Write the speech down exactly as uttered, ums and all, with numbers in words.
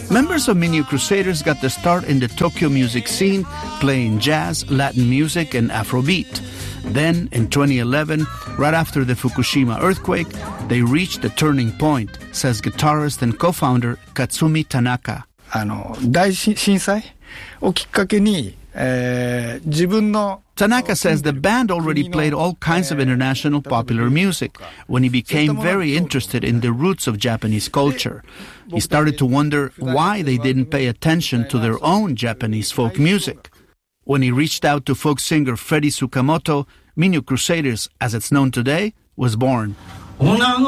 Members of Minyo Crusaders got their start in the Tokyo music scene, playing jazz, Latin music, and Afrobeat. Then, in twenty eleven, right after the Fukushima earthquake, they reached a turning point, says guitarist and co-founder Katsumi Tanaka. あの、大震災をきっかけに、えー、自分の Tanaka says the band already played all kinds of international popular music when he became very interested in the roots of Japanese culture. He started to wonder why they didn't pay attention to their own Japanese folk music. When he reached out to folk singer Freddie Tsukamoto, Minyo Crusaders, as it's known today, was born.